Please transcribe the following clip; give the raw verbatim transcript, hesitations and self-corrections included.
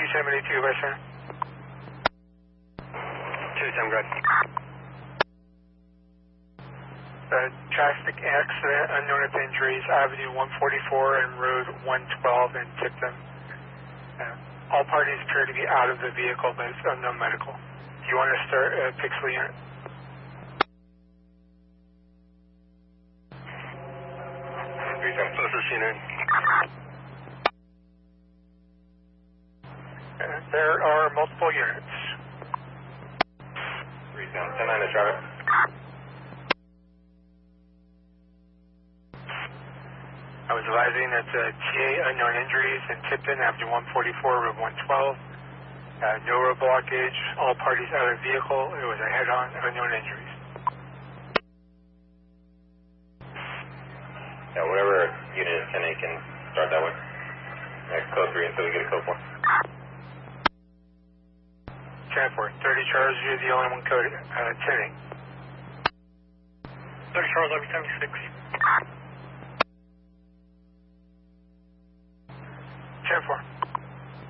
two seventy-two, Western. two seven, good. Uh, traffic accident, unknown if injuries, Avenue one forty-four and Road one twelve in Tipton. Uh, all parties appear to be out of the vehicle, but it's unknown medical. Do you want to start a uh, Pixel unit? three seven, closest unit. Uh, there are multiple units. three seven, ten nine to traffic. I was advising that uh, T A unknown injuries in Tipton, Avenue one forty-four, Road one twelve. Uh, no road blockage, all parties out of the vehicle. It was a head-on, unknown injuries. Yeah, whatever unit is ten eight can start that way. Next code three until we get a code four. ten four, thirty Charles, you're the only one coded, uh, ten eight. thirty Charles, over seventy-six. ten four.